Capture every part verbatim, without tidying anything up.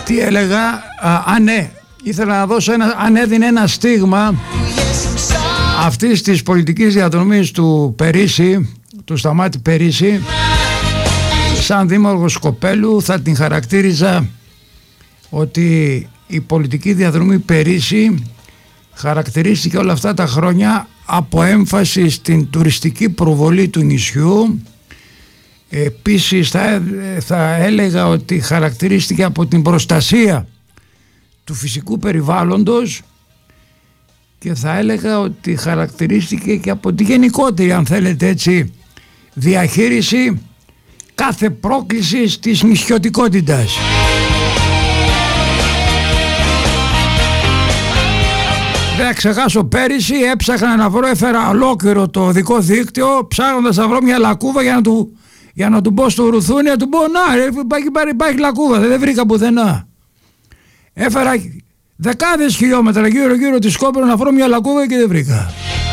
Τι έλεγα, α, α ναι, ήθελα να δώσω ένα, αν έδινε ένα στίγμα αυτής της πολιτικής διαδρομής του Περίσση, του Σταμάτη Περίσση, σαν δήμαρχος Σκοπέλου θα την χαρακτήριζα ότι η πολιτική διαδρομή Περίσση χαρακτηρίστηκε όλα αυτά τα χρόνια από έμφαση στην τουριστική προβολή του νησιού. Επίσης θα, θα έλεγα ότι χαρακτηρίστηκε από την προστασία του φυσικού περιβάλλοντος και θα έλεγα ότι χαρακτηρίστηκε και από τη γενικότερη, αν θέλετε έτσι, διαχείριση κάθε πρόκλησης της νησιωτικότητας. Δεν ξεχάσω, πέρυσι έψαχνα να βρω, έφερα ολόκληρο το οδικό δίκτυο ψάχνοντας να βρω μια λακκούβα για να του, για να του μπω στο ρουθούνι, να του πω να ρε, υπάρχει, υπάρχει λακκούβα, δεν βρήκα πουθενά. Έφερα δεκάδες χιλιόμετρα γύρω γύρω τη Σκόπελο να βρω μια λακκούβα και δεν βρήκα.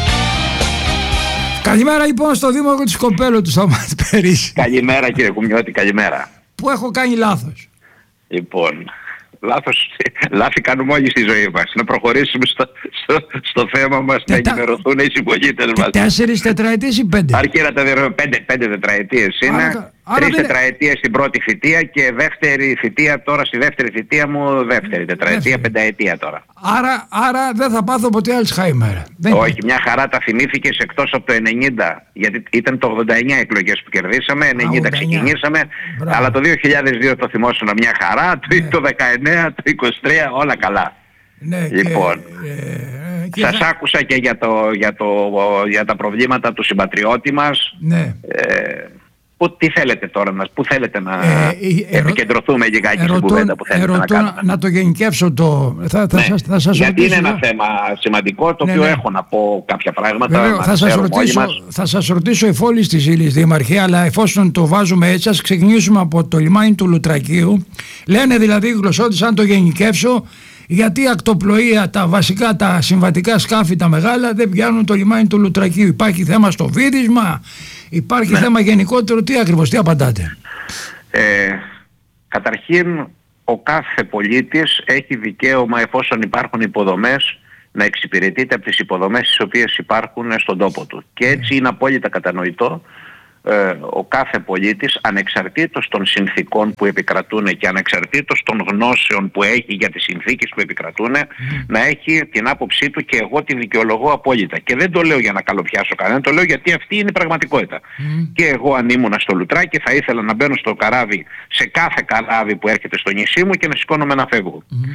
Καλημέρα λοιπόν στο δήμαρχο της Σκοπέλου του Σταμάτη Περίσση. Καλημέρα κύριε Κουμιώτη, καλημέρα. Που έχω κάνει λάθος? Λοιπόν, λάθος, λάθη κάνουμε όλοι στη ζωή μας. Να προχωρήσουμε στο, στο, στο θέμα μας, Τετα... να ενημερωθούν οι συμπολίτες μας. Τέσσερις τετραετίες ή πέντε? Αρκεί να τα διερω... πέντε, πέντε τετραετίες είναι. Άρα, άρα τρεις δεν... τετραετίες στην πρώτη θητεία και δεύτερη θητεία τώρα, στη δεύτερη θητεία μου δεύτερη τετραετία, πενταετία τώρα. Άρα, άρα δεν θα πάθω ποτέ Αλτσχάιμερ? Όχι, μια χαρά τα θυμήθηκες, εκτός από το ενενήντα, γιατί ήταν το ογδόντα εννιά εκλογές που κερδίσαμε, ενενήντα ξεκινήσαμε, Μπράβο. Αλλά το δύο χιλιάδες δύο το θυμόσουν μια χαρά, ναι. Το δεκαεννιά, το είκοσι τρία, όλα καλά. Ναι, λοιπόν, και, σας και... άκουσα και για, το, για, το, για τα προβλήματα του συμπατριώτη μας. Ναι. Ε, Που, τι θέλετε τώρα, να, πού θέλετε να ε, ε, επικεντρωθούμε λιγάκι στην κουβέντα που θέλετε ερωτώ, να κάνουμε? Να το γενικεύσω το... Θα, θα, ναι, σας, θα σας γιατί ρωτήσω, είναι ένα θέμα σημαντικό το ναι, οποίο ναι. έχω να πω κάποια πράγματα. Βέβαια, να θα, σας ρωτήσω, θα σας ρωτήσω εφόλης της ύλης, Δήμαρχε, αλλά εφόσον το βάζουμε έτσι, ας ξεκινήσουμε από το λιμάνι του Λουτρακίου. Λένε δηλαδή οι γλωσσότες, αν το γενικεύσω, γιατί η ακτοπλοεία, τα βασικά, τα συμβατικά σκάφη, τα μεγάλα, δεν πιάνουν το λιμάνι του Λουτρακίου? Υπάρχει θέμα στο βύδισμα? Υπάρχει ναι. θέμα γενικότερο? Τι ακριβώς, τι απαντάτε? Ε, καταρχήν, ο κάθε πολίτης έχει δικαίωμα, εφόσον υπάρχουν υποδομές, να εξυπηρετείται από τις υποδομές τις οποίες υπάρχουν στον τόπο του. Και έτσι είναι απόλυτα κατανοητό ε, ο κάθε πολίτης, ανεξαρτήτως των συνθήκων που επικρατούν και ανεξαρτήτως των γνώσεων που έχει για τις συνθήκες που επικρατούν, mm. να έχει την άποψή του, και εγώ τη δικαιολογώ απόλυτα. Και δεν το λέω για να καλοπιάσω κανέναν, το λέω γιατί αυτή είναι η πραγματικότητα. Mm. Και εγώ, αν ήμουνα στο Λουτράκι, θα ήθελα να μπαίνω στο καράβι, σε κάθε καράβι που έρχεται στο νησί μου, και να σηκώνομαι να φεύγω. Mm.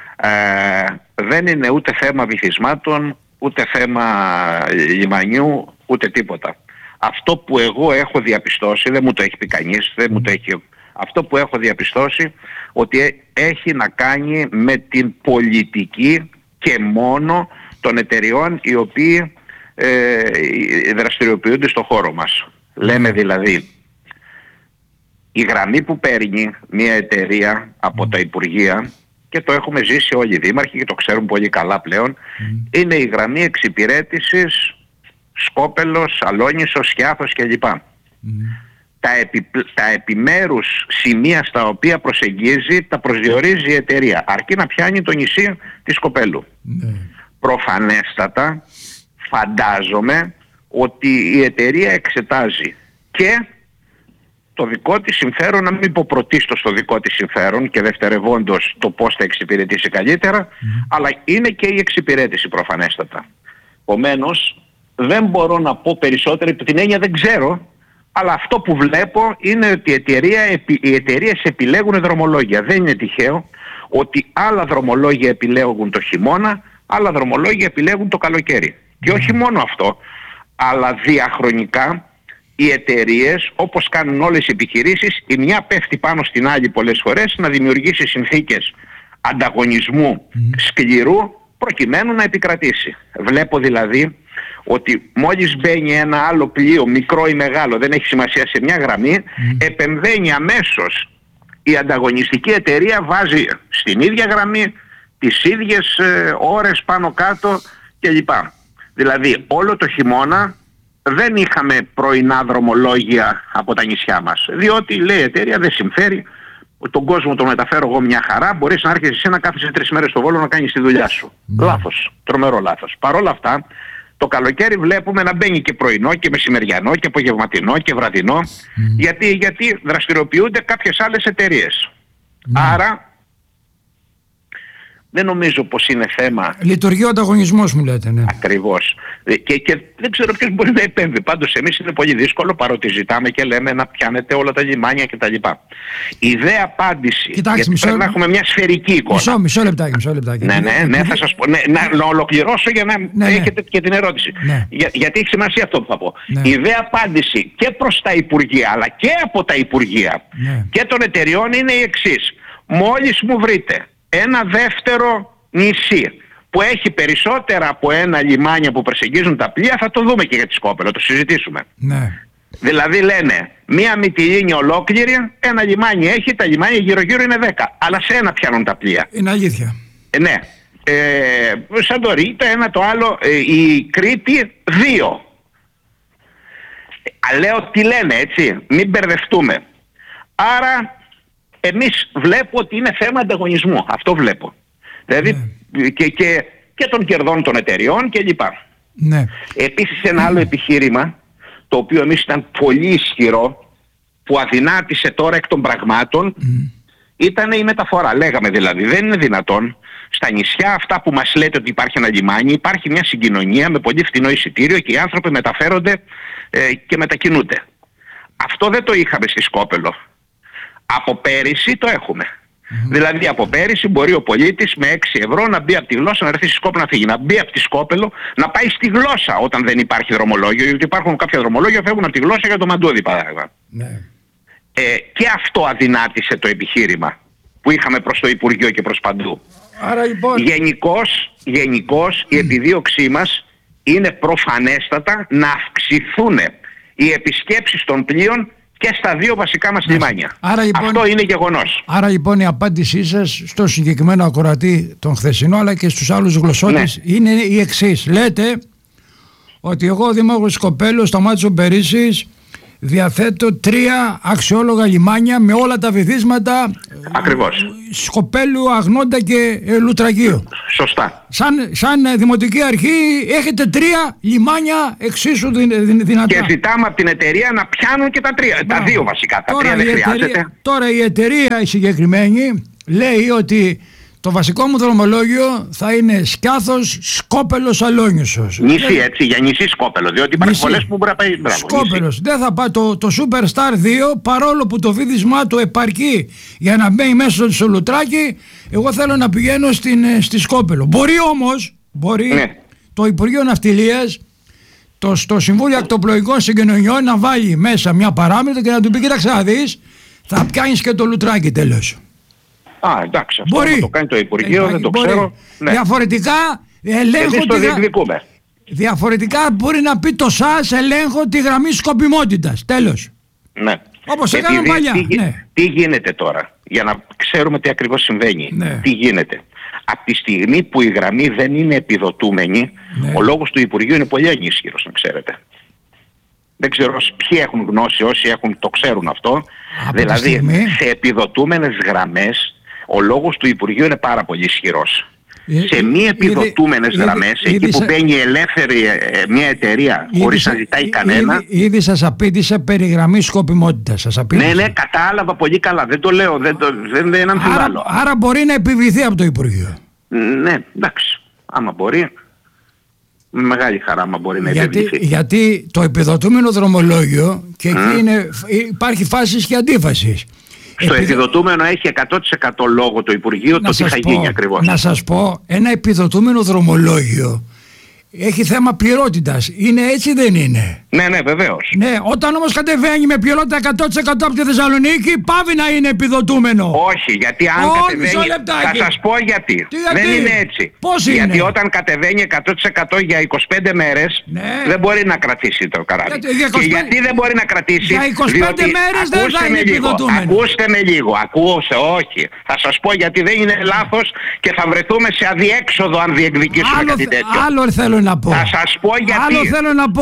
Ε, δεν είναι ούτε θέμα βυθισμάτων, ούτε θέμα λιμανιού, ούτε τίποτα. Αυτό που εγώ έχω διαπιστώσει, δεν μου το έχει πει κανείς, δεν μου το έχει, αυτό που έχω διαπιστώσει, ότι έχει να κάνει με την πολιτική και μόνο των εταιριών οι οποίοι ε, δραστηριοποιούνται στο χώρο μας. Λέμε δηλαδή, η γραμμή που παίρνει μια εταιρεία από τα Υπουργεία, και το έχουμε ζήσει όλοι οι δήμαρχοι και το ξέρουν πολύ καλά πλέον, mm. είναι η γραμμή εξυπηρέτησης Σκόπελος, Αλόνισος, Σκιάθος κλπ. Mm. Τα, επι, τα επιμέρους σημεία στα οποία προσεγγίζει τα προσδιορίζει η εταιρεία, αρκεί να πιάνει το νησί της Σκοπέλου. Mm. Προφανέστατα φαντάζομαι ότι η εταιρεία εξετάζει και το δικό της συμφέρον, να μην πω πρωτίστως το δικό της συμφέρον και δευτερευόντως το πώς θα εξυπηρετήσει καλύτερα, mm. αλλά είναι και η εξυπηρέτηση προφανέστατα. Επομένως, δεν μπορώ να πω περισσότερο, από την έννοια δεν ξέρω, αλλά αυτό που βλέπω είναι ότι οι, εταιρεία, οι εταιρείες επιλέγουν δρομολόγια. Δεν είναι τυχαίο ότι άλλα δρομολόγια επιλέγουν το χειμώνα, άλλα δρομολόγια επιλέγουν το καλοκαίρι. Mm. Και όχι μόνο αυτό, αλλά διαχρονικά οι εταιρείες, όπως κάνουν όλες οι επιχειρήσεις, η μια πέφτει πάνω στην άλλη πολλές φορές να δημιουργήσει συνθήκες ανταγωνισμού mm. σκληρού προκειμένου να επικρατήσει. Βλέπω δηλαδή ότι μόλις μπαίνει ένα άλλο πλοίο, μικρό ή μεγάλο, δεν έχει σημασία, σε μια γραμμή, mm. επεμβαίνει αμέσως η ανταγωνιστική εταιρεία, βάζει στην ίδια γραμμή τις ίδιες ε, ώρες πάνω κάτω κλπ. Δηλαδή όλο το χειμώνα δεν είχαμε πρωινά δρομολόγια από τα νησιά μας, διότι λέει η εταιρεία δεν συμφέρει, τον κόσμο τον μεταφέρω εγώ μια χαρά, μπορείς να έρχεσαι εσύ να κάθεσαι τρεις μέρες στο Βόλο να κάνεις τη δουλειά σου. Mm. Λάθος, τρομερό λάθος. Παρ' όλα αυτά, το καλοκαίρι βλέπουμε να μπαίνει και πρωινό και μεσημεριανό και απογευματινό και βραδινό, mm. γιατί, γιατί δραστηριοποιούνται κάποιες άλλες εταιρείες. Mm. Άρα, δεν νομίζω πως είναι θέμα... Λειτουργεί ο ανταγωνισμός, μου λέτε, ναι. Ακριβώς. Και, και δεν ξέρω ποιος μπορεί να επέμβει. Πάντως εμείς είναι πολύ δύσκολο, παρότι ζητάμε και λέμε να πιάνετε όλα τα λιμάνια κτλ. Η ιδέα απάντηση, Κοιτάξτε, γιατί μισό... πρέπει να έχουμε μια σφαιρική εικόνα. Μισό, μισό λεπτάκι, μισό λεπτάκι. Ναι, ναι, ναι, θα σας πω. Ναι, να, να ολοκληρώσω για να ναι, έχετε ναι. και την ερώτηση. Ναι. Για, γιατί έχει σημασία αυτό που θα πω. Ναι. Η ιδέα απάντηση και προς τα Υπουργεία, αλλά και από τα Υπουργεία ναι. και των εταιριών είναι η εξής. Μόλις μου βρείτε ένα δεύτερο νησί που έχει περισσότερα από ένα λιμάνια που προσεγγίζουν τα πλοία, θα το δούμε και για τη Σκόπελο, το συζητήσουμε. Ναι. Δηλαδή λένε μία Μυτιλήνη ολόκληρη, ένα λιμάνι έχει, τα λιμάνια γύρω γύρω είναι δέκα, αλλά σε ένα πιάνουν τα πλοία. Είναι αλήθεια. Ε, ναι. Ε, σαν το Ρή, το ένα το άλλο, ε, η Κρήτη δύο. Ε, λέω τι λένε, έτσι, μην μπερδευτούμε. Άρα εμείς βλέπω ότι είναι θέμα ανταγωνισμού, αυτό βλέπω. Δηλαδή ναι. και, και, και των κερδών των εταιριών και λοιπά. Ναι. Επίσης ένα άλλο επιχείρημα, το οποίο εμείς ήταν πολύ ισχυρό, που αδυνάτησε τώρα εκ των πραγμάτων, mm. ήταν η μεταφορά. Λέγαμε δηλαδή, δεν είναι δυνατόν στα νησιά αυτά που μας λέτε ότι υπάρχει ένα λιμάνι, υπάρχει μια συγκοινωνία με πολύ φθηνό εισιτήριο και οι άνθρωποι μεταφέρονται ε, και μετακινούνται. Αυτό δεν το είχαμε στη Σκόπελο. Από πέρυσι το έχουμε. Mm-hmm. Δηλαδή από πέρυσι μπορεί ο πολίτης με έξι ευρώ να μπει από τη Γλώσσα, να έρθει στη Σκόπελο να φύγει, να μπει από τη Σκόπελο, να πάει στη Γλώσσα όταν δεν υπάρχει δρομολόγιο, γιατί υπάρχουν κάποια δρομολόγια που φεύγουν από τη Γλώσσα για το Μαντούδι παράδειγμα. Ναι. Ε, και αυτό αδυνάτησε το επιχείρημα που είχαμε προς το Υπουργείο και προς παντού. Άρα, λοιπόν... Γενικώς, γενικώς mm. η επιδίωξή μας είναι προφανέστατα να αυξηθούν οι επισκέψεις των πλοίων και στα δύο βασικά μας λιμάνια. Άρα, λοιπόν, αυτό είναι γεγονός. Άρα λοιπόν η απάντησή σας στο συγκεκριμένο ακροατή τον χθεσινό αλλά και στους άλλους γλωσσότες ναι. είναι η εξής. Λέτε ότι εγώ Δήμαρχος Σκοπέλου Σταμάτης Περίσσης διαθέτω τρία αξιόλογα λιμάνια με όλα τα βυθίσματα. Ακριβώς. Σκοπέλου, Αγνώντα και ε, Λουτρακίου. Σωστά. Σαν, σαν δημοτική αρχή έχετε τρία λιμάνια εξίσου δυ, δυ, δυνατά. Και ζητάμε από την εταιρεία να πιάνουν και τα τρία. Μπράβο. Τα δύο βασικά. Τα τώρα τρία δεν εταιρεία, χρειάζεται. Τώρα η εταιρεία η συγκεκριμένη λέει ότι το βασικό μου δρομολόγιο θα είναι Σκιάθος, Σκόπελος, Αλόνισος. Νησί έτσι, για νησί Σκόπελο, διότι υπάρχουν πολλές που μπορεί να πάει. Σκόπελος. Δεν θα πάει το, το Superstar δύο, παρόλο που το βίδισμά του επαρκεί για να μπαίνει μέσα στο Λουτράκι, εγώ θέλω να πηγαίνω στην, στη Σκόπελο. Μπορεί όμως, μπορεί ναι. το Υπουργείο Ναυτιλίας, το, στο Συμβούλιο Ακτοπλοϊκών Συγκοινωνιών να βάλει μέσα μια παράμετρο και να του πει: κοίταξε να δεις, θα πιάνεις και το Λουτράκι τέλος. Α, εντάξει, αυτό μπορεί. το κάνει το Υπουργείο, ε, δεν το μπορεί. ξέρω. Ναι. Διαφορετικά ελέγχω τη γραμμή. Διαφορετικά μπορεί να πει το ΣΑΣ ελέγχω τη γραμμή σκοπιμότητας. Τέλος. Ναι. Όπως έκαναν παλιά. Τι, ναι. τι γίνεται τώρα, για να ξέρουμε τι ακριβώς συμβαίνει. Ναι. Τι γίνεται. Από τη στιγμή που η γραμμή δεν είναι επιδοτούμενη, ναι. ο λόγος του Υπουργείου είναι πολύ ανίσχυρος, να ξέρετε. Δεν ξέρω ποιοι έχουν γνώση, όσοι έχουν, το ξέρουν αυτό. Από δηλαδή στιγμή... σε επιδοτούμενες γραμμές ο λόγος του Υπουργείου είναι πάρα πολύ ισχυρός. Ε, σε μη επιδοτούμενες ήδη, γραμμές, ήδη, εκεί ήδη, που μπαίνει ελεύθερη ε, μια εταιρεία ήδη, χωρίς να ζητάει ήδη, κανένα. Ήδη, ήδη σας απήντησε περί γραμμή σκοπιμότητας. Σας ναι, ναι, κατάλαβα πολύ καλά. Δεν το λέω, δεν, το, δεν, δεν αμφιβάλλω. Άρα, άρα μπορεί να επιβληθεί από το Υπουργείο. Ναι, εντάξει. Άμα μπορεί, με μεγάλη χαρά άμα μπορεί να γιατί, επιβληθεί. Γιατί το επιδοτούμενο δρομολόγιο, και εκεί mm. είναι, υπάρχει φάσης και αντίφασης. Στο Επιδο... επιδοτούμενο έχει εκατό τοις εκατό λόγο το Υπουργείο το τι θα πω, γίνει ακριβώς. Να σας πω, ένα επιδοτούμενο δρομολόγιο έχει θέμα πληρότητας. Είναι έτσι, δεν είναι? Ναι, ναι, βεβαίως. Ναι, όταν όμως κατεβαίνει με πληρότητα εκατό τοις εκατό από τη Θεσσαλονίκη, πάβει να είναι επιδοτούμενο. Όχι, γιατί αν Όχι, κατεβαίνει. Θα σας πω γιατί. Τι, γιατί. Δεν είναι έτσι. Πώς γιατί είναι? όταν κατεβαίνει εκατό τοις εκατό για είκοσι πέντε μέρες, ναι. δεν μπορεί να κρατήσει το καράβι. Γιατί, για είκοσι πέντε... Και γιατί δεν μπορεί να κρατήσει? Για είκοσι πέντε μέρες δεν θα είναι επιδοτούμενο. Ακούστε με λίγο, ακούστε, όχι. Θα σας πω γιατί δεν είναι λάθος και θα βρεθούμε σε αδιέξοδο αν διεκδικήσουμε άλλο, κάτι τέτοιο. Άλλο θέλω να πω. Θα σας πω γιατί. Άλλο θέλω να πω.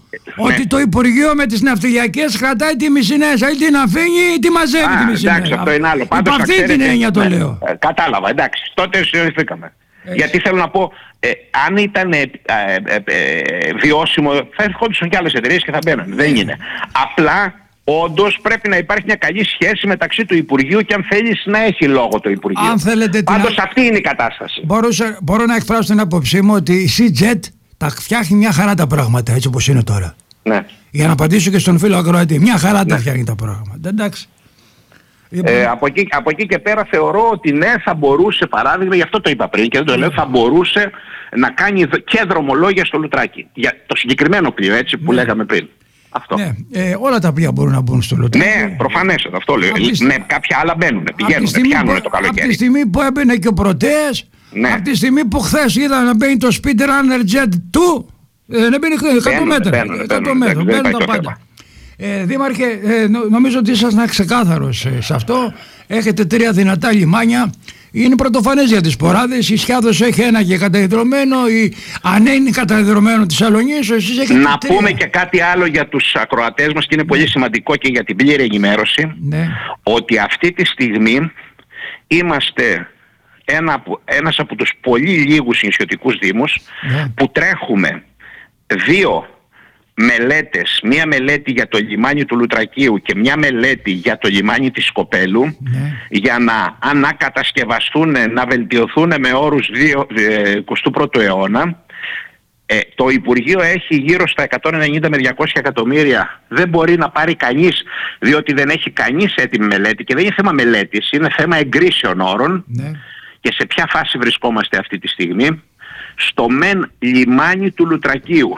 ότι ναι. το Υπουργείο με τις ναυτιλιακές κρατάει τη Μυσσηνέσα, ή την αφήνει ή τη μαζεύει Α, τη Μυσσηνέσα. εντάξει, αυτό είναι άλλο. Υπ' αυτή την έννοια το ναι. λέω. Ε, κατάλαβα, εντάξει, τότε συνεργηθήκαμε. Γιατί θέλω να πω, ε, αν ήταν ε, ε, ε, ε, βιώσιμο, θα ερχόντουσαν και άλλες εταιρείες και θα μπαίνουν. Δεν είναι. Απλά, όντως πρέπει να υπάρχει μια καλή σχέση μεταξύ του Υπουργείου και αν θέλεις να έχει λόγο το Υπουργείο. Αν θέλετε Πάντως την... αυτή είναι η κατάσταση. Μπορούσα, μπορώ να εκφράσω την άποψή μου ότι η Seajet τα φτιάχνει μια χαρά τα πράγματα έτσι όπως είναι τώρα. Ναι. Για να απαντήσω και στον φίλο Ακροατή. Μια χαρά ναι. τα φτιάχνει τα πράγματα. Εντάξει. Ε, από, εκεί, από εκεί και πέρα θεωρώ ότι ναι, θα μπορούσε, παράδειγμα, γι' αυτό το είπα πριν και δεν το λέω, θα μπορούσε να κάνει και δρομολόγια στο Λουτράκι. Για το συγκεκριμένο πλοίο, έτσι που ναι. λέγαμε πριν. Αυτό. Ναι, ε, όλα τα πλοία μπορούν να μπουν στο Λουτράκι. Ναι, προφανές, αυτό λέω. Sti... Ναι, κάποια άλλα μπαίνουν, πηγαίνουν, πιάνουν που... το καλοκαίρι. Από τη στιγμή που έμπαινε και ο Πρωτέας, ναι. από τη στιγμή που χθες είδα να μπαίνει το Speedrunner Jet δύο, ε, να μπαίνει εκατό μέτρα. Μπαίνουν, μπαίνουν, μπαίνουν, μπαίνουν τα πάντα. Ε, Δήμαρχε, ε, νο, νομίζω ότι ήσασταν ξεκάθαρος ε, σε αυτό. Έχετε τρία δυνατά λιμάνια. Είναι πρωτοφανές για τις ποράδες. Η Σιάδος έχει ένα και καταδεδρωμένο. Η Ανένη καταδεδρωμένο της Σαλονής. Εσείς έχετε να τρία. πούμε και κάτι άλλο για τους ακροατές μας και είναι πολύ σημαντικό και για την πλήρη ενημέρωση. Ναι. Ότι αυτή τη στιγμή είμαστε ένα, ένας από τους πολύ λίγους νησιωτικούς δήμους ναι. που τρέχουμε δύο μελέτες, μία μελέτη για το λιμάνι του Λουτρακίου και μία μελέτη για το λιμάνι της Σκοπέλου ναι. για να ανακατασκευαστούν, να βελτιωθούν με όρους εικοστού πρώτου αιώνα. Ε, το Υπουργείο έχει γύρω στα εκατόν ενενήντα με διακόσια εκατομμύρια. Δεν μπορεί να πάρει κανείς, διότι δεν έχει κανείς έτοιμη μελέτη και δεν είναι θέμα μελέτης, είναι θέμα εγκρίσεων όρων. Ναι. Και σε ποια φάση βρισκόμαστε αυτή τη στιγμή? Στο μεν λιμάνι του Λουτρακίου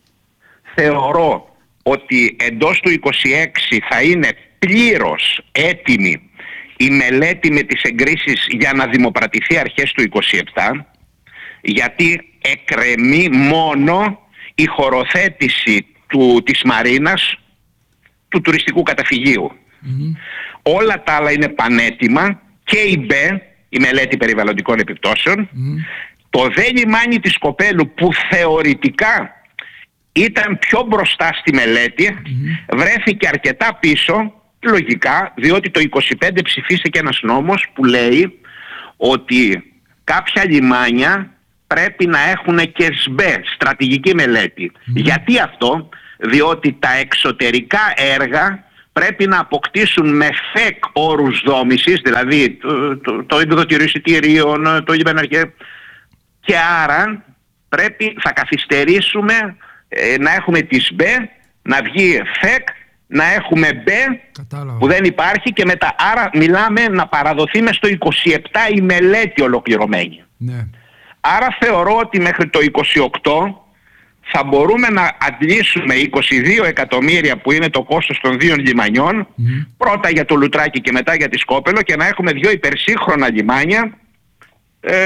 θεωρώ ότι εντός του είκοσι έξι θα είναι πλήρως έτοιμη η μελέτη με τις εγκρίσεις για να δημοπρατηθεί αρχές του είκοσι επτά, γιατί εκκρεμεί μόνο η χωροθέτηση του, της Μαρίνας, του τουριστικού καταφυγίου. Mm-hmm. Όλα τα άλλα είναι πανέτοιμα και η ΜΠΕ, η μελέτη περιβαλλοντικών επιπτώσεων, mm-hmm. το δε λιμάνι της Σκοπέλου που θεωρητικά ήταν πιο μπροστά στη μελέτη, mm-hmm. βρέθηκε αρκετά πίσω, λογικά, διότι το είκοσι πέντε ψηφίστηκε ένας νόμος που λέει ότι κάποια λιμάνια πρέπει να έχουν και ΣΜΠΕ, στρατηγική μελέτη. Mm-hmm. Γιατί αυτό? Διότι τα εξωτερικά έργα πρέπει να αποκτήσουν με ΦΕΚ όρους δόμησης, δηλαδή το, το, το επίπεδο εισιτηρίων, το λιμεναρχέ, και άρα πρέπει, θα καθυστερήσουμε ε, να έχουμε τη ΣΜΠΕ, να βγει ΦΕΚ, να έχουμε ΜΠΕ που δεν υπάρχει και μετά, άρα μιλάμε να παραδοθεί μες στο είκοσι επτά η μελέτη ολοκληρωμένη. Ναι. Άρα θεωρώ ότι μέχρι το είκοσι οκτώ θα μπορούμε να αντλήσουμε είκοσι δύο εκατομμύρια που είναι το κόστος των δύο λιμανιών, mm. πρώτα για το Λουτράκι και μετά για τη Σκόπελο, και να έχουμε δύο υπερσύγχρονα λιμάνια ε,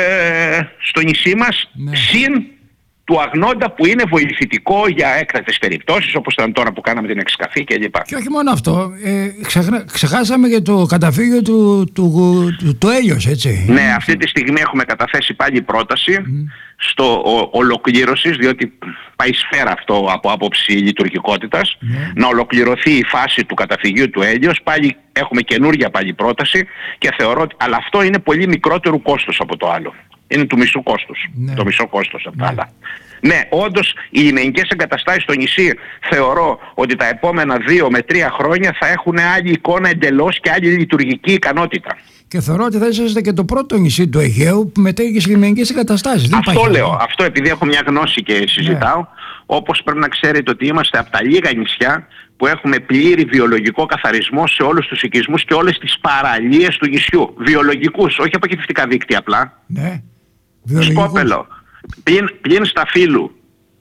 στο νησί μας, ναι. συν του Αγνώντα που είναι βοηθητικό για έκτακτες περιπτώσεις, όπως ήταν τώρα που κάναμε την εξκαφή κλπ. Και όχι μόνο αυτό, ε, ξεχα... ξεχάσαμε και το καταφύγιο του, του, του, του, του Έλιος, έτσι. Ναι, αυτή τη στιγμή έχουμε καταθέσει πάλι πρόταση mm. στο ο, ολοκλήρωσης, διότι πάει σφαίρα αυτό από άποψη λειτουργικότητας, mm. να ολοκληρωθεί η φάση του καταφυγίου του Έλιος. Πάλι έχουμε καινούργια πάλι πρόταση και θεωρώ ότι, αλλά αυτό είναι πολύ μικρότερο κόστος από το άλλο. Είναι του μισού κόστος, ναι. το μισό κόστος από τα ναι. άλλα. Ναι, όντως οι λιμενικές εγκαταστάσεις στο νησί θεωρώ ότι τα επόμενα δύο με τρία χρόνια θα έχουν άλλη εικόνα εντελώς και άλλη λειτουργική ικανότητα. Και θεωρώ ότι θα είσαστε και το πρώτο νησί του Αιγαίου που μετέχει στις λιμενικές εγκαταστάσεις. Αυτό λέω, αυτό. αυτό επειδή έχω μια γνώση και συζητάω, ναι. όπως πρέπει να ξέρετε ότι είμαστε από τα λίγα νησιά που έχουμε πλήρη βιολογικό καθαρισμό σε όλους τους οικισμούς και όλες τις παραλίες του νησιού. Βιολογικούς, όχι αποκεντρωτικά δίκτυα απλά. Ναι. Σκόπελο, πλην, πλην Σταφύλου,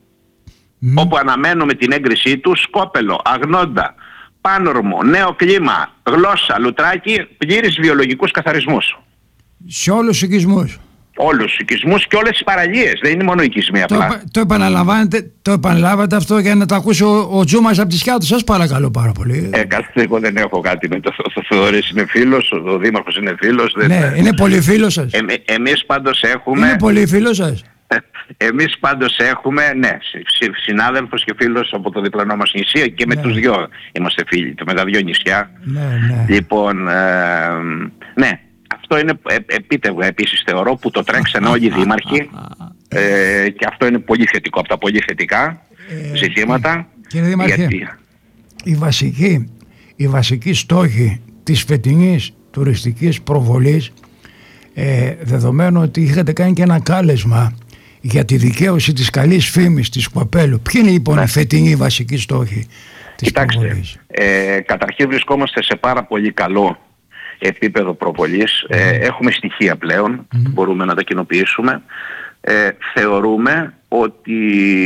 mm. όπου αναμένουμε την έγκρισή του, Σκόπελο, Αγνώντα, Πάνορμο, Νέο Κλίμα, Γλώσσα, Λουτράκι, πλήρης βιολογικούς καθαρισμούς. Σε όλους τους οικισμούς. Όλους τους οικισμούς και όλες τις παραλίες, δεν είναι μόνο οικισμοί απλά. Το, το επαναλαμβάνετε, το επαναλάβατε αυτό για να το ακούσει ο, ο Τζούμας από τη Σιάδο, σας παρακαλώ πάρα πολύ. Ε, κάτι, εγώ δεν έχω κάτι με το, το Θεοδωρής είναι φίλος, ο Δήμαρχος είναι φίλος. Δεν, ναι, είναι πολύ φίλος σας. Ε, εμείς πάντως έχουμε... Είναι πολύ φίλος σας. Εμείς πάντως έχουμε, ναι, συνάδελφος και φίλος από το διπλανό μας νησί και με ναι. τους δυο είμαστε φίλοι, με τα δυο νησιά. Ναι, ναι. Λοιπόν, ε, ναι, αυτό είναι επίτευγμα επίσης θεωρώ που το τρέξανε όλοι οι δήμαρχοι ε, και αυτό είναι πολύ θετικό, από τα πολύ θετικά ε, ζητήματα. Κύριε Δήμαρχε, γιατί... η βασική, η βασική στόχη της φετινής τουριστικής προβολής, ε, δεδομένου ότι είχατε κάνει και ένα κάλεσμα για τη δικαίωση της καλής φήμης της Κοπέλου, ποιοι είναι λοιπόν οι ναι. φετινοί βασικοί στόχοι της Κοιτάξτε, προβολής? Ε, καταρχήν βρισκόμαστε σε πάρα πολύ καλό επίπεδο προβολής. Mm. Ε, έχουμε στοιχεία πλέον, mm. μπορούμε να τα κοινοποιήσουμε. Ε, θεωρούμε ότι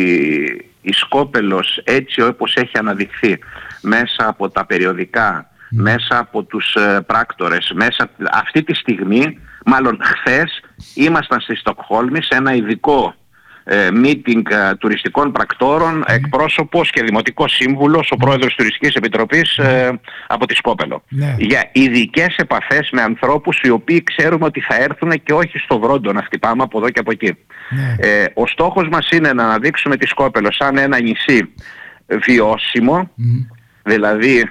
η Σκόπελος έτσι όπως έχει αναδειχθεί μέσα από τα περιοδικά, mm. μέσα από τους ε, πράκτορες, μέσα αυτή τη στιγμή, μάλλον χθες ήμασταν στη Στοκχόλμη σε ένα ειδικό ε, meeting ε, τουριστικών πρακτόρων, mm. εκπρόσωπος και δημοτικός σύμβουλος, ο πρόεδρος Τουριστικής Επιτροπής ε, από τη Σκόπελο. Mm. Για ειδικές επαφές με ανθρώπους οι οποίοι ξέρουμε ότι θα έρθουν και όχι στο Βρόντο να χτυπάμε από εδώ και από εκεί. Mm. Ε, ο στόχος μας είναι να αναδείξουμε τη Σκόπελο σαν ένα νησί βιώσιμο, mm. δηλαδή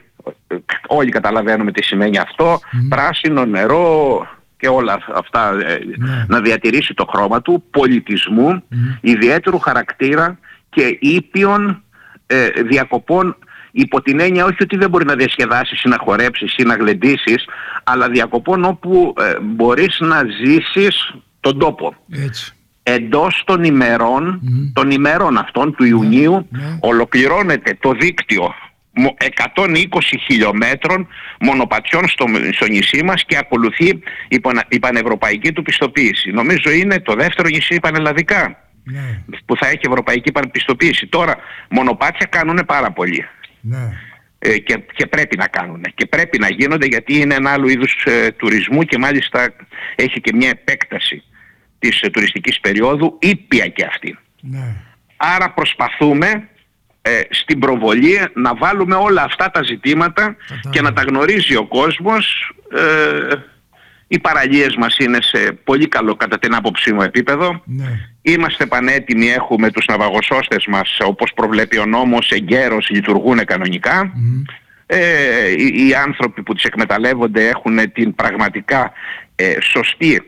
όλοι καταλαβαίνουμε τι σημαίνει αυτό, mm. πράσινο νερό και όλα αυτά, mm. να διατηρήσει το χρώμα του, πολιτισμού, mm. ιδιαίτερου χαρακτήρα και ήπιων ε, διακοπών, υπό την έννοια όχι ότι δεν μπορεί να διασκεδάσεις ή να χορέψεις ή να γλεντήσεις, αλλά διακοπών όπου ε, μπορείς να ζήσεις τον τόπο. Έτσι. Εντός των ημερών, mm. των ημερών αυτών του Ιουνίου, mm. Mm. ολοκληρώνεται το δίκτυο εκατόν είκοσι χιλιόμετρων μονοπατιών στο, στο νησί μας και ακολουθεί η, η πανευρωπαϊκή του πιστοποίηση. Νομίζω είναι το δεύτερο νησί πανελλαδικά yeah. που θα έχει ευρωπαϊκή πιστοποίηση. Τώρα μονοπάτια κάνουν πάρα πολύ yeah. ε, και, και πρέπει να κάνουν και πρέπει να γίνονται, γιατί είναι ένα άλλο είδους ε, τουρισμού και μάλιστα έχει και μια επέκταση της ε, τουριστικής περίοδου, ήπια και αυτή. Yeah. Άρα προσπαθούμε Ε, στην προβολή να βάλουμε όλα αυτά τα ζητήματα Κατάλαβα. Και να τα γνωρίζει ο κόσμος. Ε, οι παραλίες μας είναι σε πολύ καλό κατά την άποψή μου επίπεδο. Ναι. Είμαστε πανέτοιμοι, έχουμε τους ναυαγοσώστες μας όπως προβλέπει ο νόμος, εγκαίρως λειτουργούν κανονικά. Mm. Ε, οι, οι άνθρωποι που τις εκμεταλλεύονται έχουν την πραγματικά ε, σωστή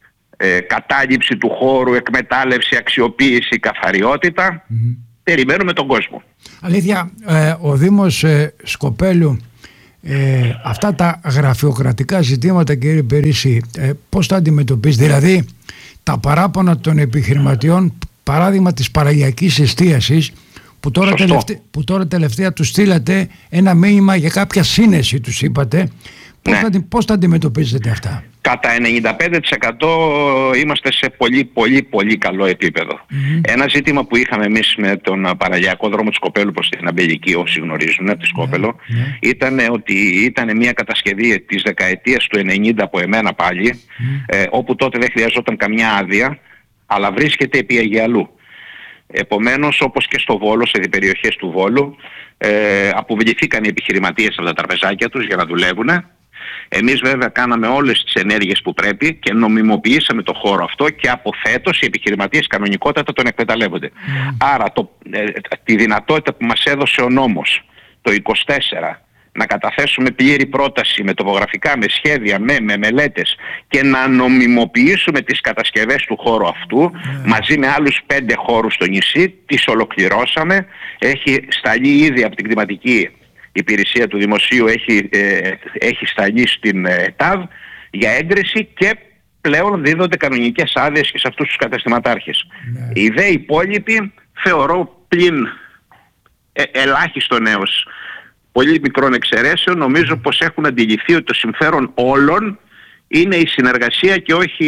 ε, κατάληψη του χώρου, εκμετάλλευση, αξιοποίηση, καθαριότητα. Mm. Περιμένουμε τον κόσμο. Αλήθεια, ε, ο Δήμος ε, Σκοπέλου, ε, αυτά τα γραφειοκρατικά ζητήματα, κύριε Περίση, ε, πώς τα αντιμετωπίζει? Δηλαδή, τα παράπονα των επιχειρηματιών, παράδειγμα της παραλιακής εστίασης, που τώρα, τελευταία, που τώρα τελευταία τους στείλατε ένα μήνυμα για κάποια σύνεση, τους είπατε. Πώς, ναι. θα, πώς τα αντιμετωπίζετε αυτά? Κατά ενενήντα πέντε τοις εκατό είμαστε σε πολύ πολύ πολύ καλό επίπεδο. Mm-hmm. Ένα ζήτημα που είχαμε εμείς με τον παραλιακό δρόμο της Σκοπέλου προς την Αμπελική, όσοι γνωρίζουν από τη Σκόπελο, mm-hmm. ήταν ότι ήταν μια κατασκευή της δεκαετίας του ενενήντα από εμένα πάλι, mm-hmm. ε, όπου τότε δεν χρειαζόταν καμιά άδεια, αλλά βρίσκεται επί Αγιαλού. Επομένως, όπως και στο Βόλο, σε περιοχές του Βόλου, ε, αποβληθήκαν οι επιχειρηματίες από τα τραπεζάκια τους για να δουλεύουν. Εμείς βέβαια κάναμε όλες τις ενέργειες που πρέπει και νομιμοποιήσαμε το χώρο αυτό και από φέτος οι επιχειρηματίες κανονικότατα τον εκμεταλλεύονται. Mm. Άρα το, ε, τη δυνατότητα που μας έδωσε ο νόμος το είκοσι τέσσερα να καταθέσουμε πλήρη πρόταση με τοπογραφικά, με σχέδια, με, με μελέτες και να νομιμοποιήσουμε τις κατασκευές του χώρου αυτού mm. μαζί με άλλους πέντε χώρους στο νησί, τις ολοκληρώσαμε. Έχει σταλεί ήδη από την κτηματική υπηρεσία του Δημοσίου, έχει, ε, έχει σταλεί στην ΕΤΑΒ για έγκριση και πλέον δίδονται κανονικές άδειες και σε αυτούς τους καταστηματάρχες. Ναι. Οι δε υπόλοιποι θεωρώ πλην ε, ελάχιστον έως πολύ μικρών εξαιρέσεων, νομίζω πως έχουν αντιληφθεί ότι το συμφέρον όλων είναι η συνεργασία και όχι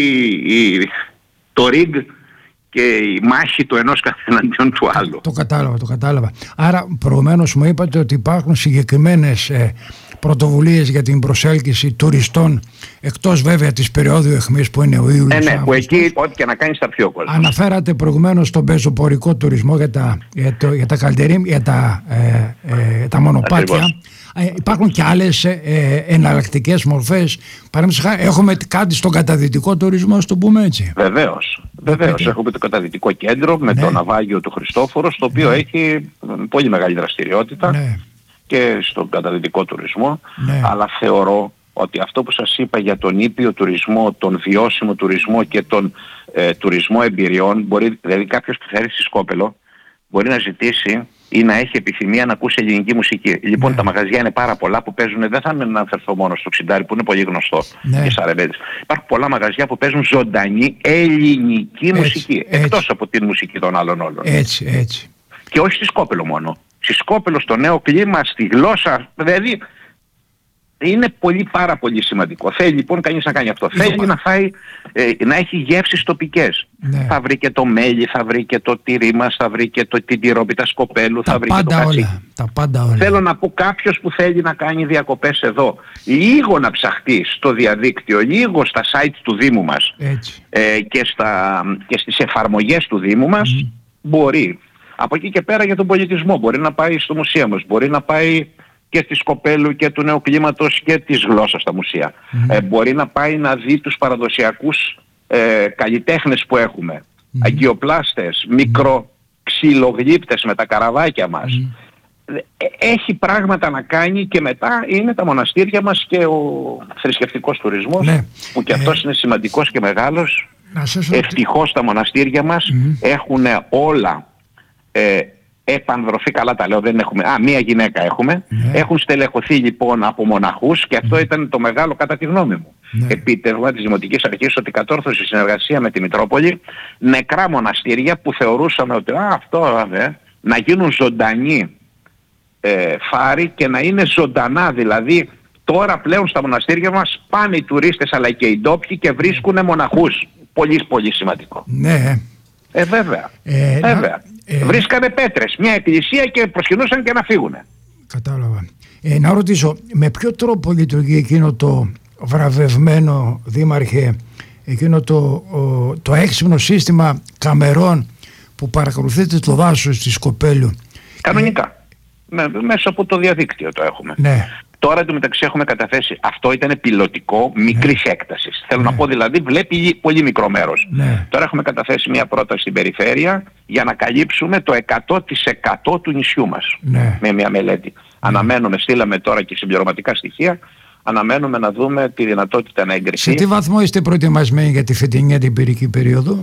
η, το ριγκ και η μάχη του ενός καθεναντίον του άλλου. Το κατάλαβα, το κατάλαβα. Άρα προηγουμένως μου είπατε ότι υπάρχουν συγκεκριμένες ε, πρωτοβουλίες για την προσέλκυση τουριστών, εκτός βέβαια της περίοδου αιχμής που είναι ο Ιούλιος. Ε, ναι, που εκεί ό,τι και να κάνεις θα πιο κόσμο. Αναφέρατε προηγουμένως τον πεζοπορικό τουρισμό για τα, για το, για τα καλτερίμ, για τα, ε, ε, τα μονοπάτια. Ακριβώς. Ε, υπάρχουν και άλλες ε, εναλλακτικές μορφές. Παραδείγματος χάρη, έχουμε κάτι στον καταδυτικό τουρισμό, να το πούμε έτσι. Βεβαίως. Βεβαίως. Έχουμε το καταδυτικό κέντρο με ναι. το ναυάγιο του Χριστόφορος, το οποίο ναι. έχει πολύ μεγάλη δραστηριότητα ναι. και στον καταδυτικό τουρισμό. Ναι. Αλλά θεωρώ ότι αυτό που σας είπα για τον ήπιο τουρισμό, τον βιώσιμο τουρισμό και τον ε, τουρισμό εμπειριών, μπορεί, δηλαδή κάποιος που θα έρθει στη Σκόπελο μπορεί να ζητήσει ή να έχει επιθυμία να ακούσει ελληνική μουσική. Λοιπόν, ναι. τα μαγαζιά είναι πάρα πολλά που παίζουν, δεν θα να αναφερθώ μόνο στο Ξιντάρι που είναι πολύ γνωστό ναι. και Σαρεβέντης. Υπάρχουν πολλά μαγαζιά που παίζουν ζωντανή ελληνική έτσι, μουσική, έτσι. εκτός από την μουσική των άλλων όλων. Έτσι, έτσι. Και όχι στη Σκόπελο μόνο. Στη Σκόπελο, στο νέο κλίμα, στη γλώσσα, δηλαδή είναι πολύ πάρα πολύ σημαντικό. Θέλει λοιπόν κανείς να κάνει αυτό. Θέλει να φάει, ε, να έχει γεύσεις τοπικές. Ναι. Θα βρει και το μέλι, θα βρει και το τυρί μας, θα βρει και το, την τυρόπιτα Σκοπέλου, τα θα βρει και το κατσίκι. Τα πάντα όλα. Θέλω να πω κάποιος που θέλει να κάνει διακοπές εδώ, λίγο να ψαχτεί στο διαδίκτυο, λίγο στα site του Δήμου μας ε, και, στα, και στις εφαρμογές του Δήμου μας, mm. μπορεί. Από εκεί και πέρα για τον πολιτισμό, μπορεί να πάει στο μουσείο μας, μπορεί να πάει και στη Σκοπέλου και του νέου κλίματος και της γλώσσας στα μουσεία. Mm. Ε, μπορεί να πάει να δει τους παραδοσιακούς ε, καλλιτέχνες που έχουμε. Mm. Αγκιοπλάστες, mm. μικροξυλογλύπτες με τα καραβάκια μας. Mm. Ε, έχει πράγματα να κάνει και μετά είναι τα μοναστήρια μας και ο θρησκευτικός τουρισμός ναι. που και αυτός ε... είναι σημαντικός και μεγάλος. Ευτυχώς τα μοναστήρια μας mm. έχουν όλα ε, επανδροφή, καλά τα λέω, δεν έχουμε, α, μία γυναίκα έχουμε, ναι. έχουν στελεχωθεί λοιπόν από μοναχούς και αυτό mm. ήταν το μεγάλο κατά τη γνώμη μου ναι. επίτευγμα της Δημοτικής Αρχής, ότι κατόρθωσε η συνεργασία με τη Μητρόπολη νεκρά μοναστήρια που θεωρούσαμε ότι α, αυτό ε, να γίνουν ζωντανοί ε, φάροι και να είναι ζωντανά, δηλαδή τώρα πλέον στα μοναστήρια μας πάνε οι τουρίστες αλλά και οι ντόπιοι και βρίσκουν μοναχούς. Πολύ πολύ σημαντικό. Ναι. Ε, βέβαια. Ε, βέβαια. Ε, Βρίσκανε πέτρες, μια εκκλησία και προσκυνούσαν και να φύγουνε. Κατάλαβα. Ε, να ρωτήσω, με ποιο τρόπο λειτουργεί εκείνο το βραβευμένο, δήμαρχε, εκείνο το, ο, το έξυπνο σύστημα καμερών που παρακολουθείτε το δάσος της Σκοπέλου? Κανονικά. Ε, με, μέσα από το διαδίκτυο το έχουμε. Ναι. Τώρα εντωμεταξύ έχουμε καταθέσει, αυτό ήταν πιλωτικό μικρής ναι. έκτασης. Θέλω ναι. να πω δηλαδή βλέπει πολύ μικρό μέρος. Ναι. Τώρα έχουμε καταθέσει μια πρόταση στην περιφέρεια για να καλύψουμε το εκατό τοις εκατό του νησιού μας. Ναι. Με μια μελέτη. Ναι. Αναμένουμε, στείλαμε τώρα και συμπληρωματικά στοιχεία, αναμένουμε να δούμε τη δυνατότητα να εγκριθεί. Σε τι βαθμό είστε προετοιμασμένοι για τη φετινή αντιπυρική περίοδο?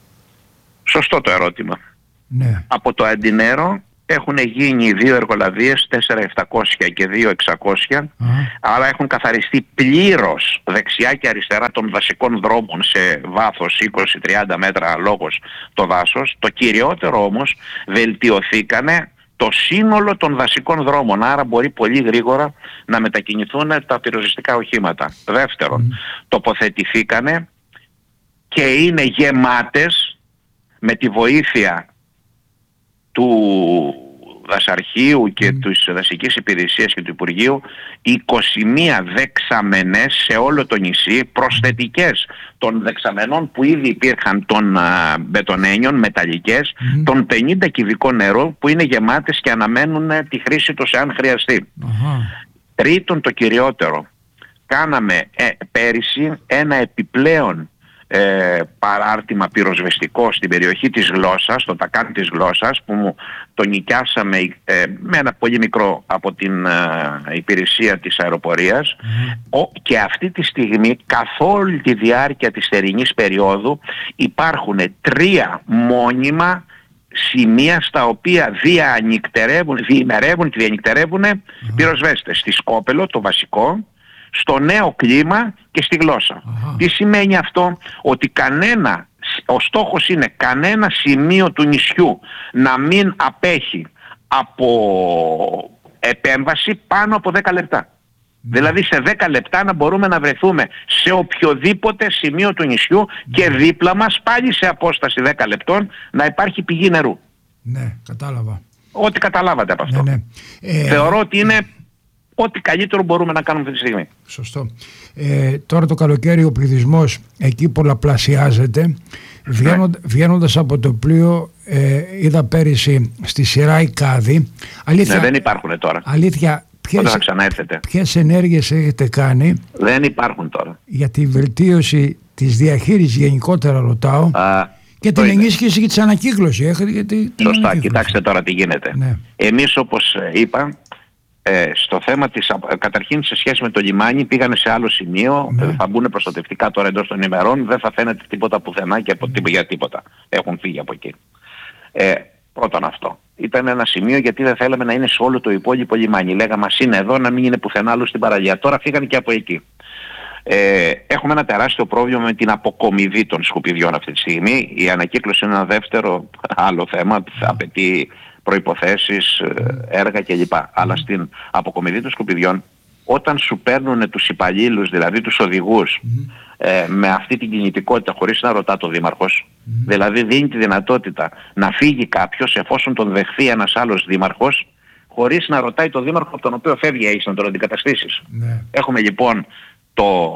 Σωστό το ερώτημα. Ναι. Από το Αντινέρο έχουν γίνει δύο εργολαβίες, τέσσερα χιλιάδες επτακόσια και δύο χιλιάδες εξακόσια, mm. άρα έχουν καθαριστεί πλήρως δεξιά και αριστερά των βασικών δρόμων σε βάθος είκοσι με τριάντα μέτρα λόγος το δάσος. Το κυριότερο όμως, βελτιωθήκανε το σύνολο των βασικών δρόμων, άρα μπορεί πολύ γρήγορα να μετακινηθούν τα πυροσβεστικά οχήματα. Δεύτερον, mm. τοποθετηθήκανε και είναι γεμάτες με τη βοήθεια του δασαρχείου και mm. της δασικής υπηρεσίας και του Υπουργείου είκοσι μία δεξαμενές σε όλο το νησί, προσθετικές των δεξαμενών που ήδη υπήρχαν των α, μπετονένιων, μεταλλικές, mm. των πενήντα κυβικών νερό που είναι γεμάτες και αναμένουν τη χρήση τους αν χρειαστεί. Uh-huh. Τρίτον, το κυριότερο, κάναμε ε, πέρυσι ένα επιπλέον Ε, παράρτημα πυροσβεστικό στην περιοχή της Γλώσσας, στο τακάν της Γλώσσας, που το νοικιάσαμε ε, με ένα πολύ μικρό από την ε, υπηρεσία της αεροπορίας mm. Ο, και αυτή τη στιγμή καθ' όλη τη διάρκεια της θερινής περίοδου υπάρχουν τρία μόνιμα σημεία στα οποία διανυκτερεύουν, διημερεύουν και διανυκτερεύουν mm. πυροσβέστες. Στη Σκόπελο το βασικό, στο νέο κλίμα και στη γλώσσα. Uh-huh. Τι σημαίνει αυτό? Ότι κανένα, ο στόχος είναι κανένα σημείο του νησιού να μην απέχει από επέμβαση πάνω από δέκα λεπτά. Mm. Δηλαδή σε δέκα λεπτά να μπορούμε να βρεθούμε σε οποιοδήποτε σημείο του νησιού mm. και δίπλα μας πάλι σε απόσταση δέκα λεπτών να υπάρχει πηγή νερού. Ναι, κατάλαβα. Ό,τι καταλάβατε από αυτό. Ναι, ναι. Ε, Θεωρώ ότι είναι ό,τι καλύτερο μπορούμε να κάνουμε αυτή τη στιγμή. Σωστό. Ε, τώρα το καλοκαίρι ο πληθυσμός εκεί πολλαπλασιάζεται. Βγαίνοντα, βγαίνοντας από το πλοίο ε, είδα πέρυσι στη σειρά η Κάδη. Αλήθεια, ναι, δεν υπάρχουν τώρα. Αλήθεια, Ποιες, όταν θα ξαναέρθετε. Ποιες ενέργειες έχετε κάνει? Δεν υπάρχουν τώρα. Για τη βελτίωση της διαχείρισης γενικότερα ρωτάω. Α, και την ενίσχυση και της ανακύκλωσης. Έχετε, γιατί σωστά, ανακύκλωση. Κοιτάξτε τώρα τι γίνεται. Ναι. Εμείς, όπως είπα, ε, στο θέμα της, καταρχήν σε σχέση με το λιμάνι πήγανε σε άλλο σημείο, ναι. θα μπουν προστατευτικά τώρα εντός των ημερών, δεν θα φαίνεται τίποτα πουθενά και από mm. για τίποτα. Έχουν φύγει από εκεί. Ε, πρώτον αυτό. Ήταν ένα σημείο γιατί δεν θέλαμε να είναι σε όλο το υπόλοιπο λιμάνι. Λέγαμε ας είναι εδώ, να μην είναι πουθενά άλλο στην παραλία. Τώρα φύγανε και από εκεί. Ε, έχουμε ένα τεράστιο πρόβλημα με την αποκομιδή των σκουπιδιών αυτή τη στιγμή. Η ανακύκλωση είναι ένα δεύτερο άλλο θέμα, απαιτεί προϋποθέσεις, έργα κλπ. Αλλά στην αποκομιδή των σκουπιδιών, όταν σου παίρνουν τους υπαλλήλους, δηλαδή τους οδηγούς, mm. ε, με αυτή την κινητικότητα χωρίς να ρωτά το δήμαρχος, mm. δηλαδή δίνει τη δυνατότητα να φύγει κάποιος εφόσον τον δεχθεί ένας άλλος δήμαρχος, χωρίς να ρωτάει το δήμαρχο από τον οποίο φεύγει, έχεις να τον αντικαταστήσεις. Mm. Έχουμε λοιπόν το...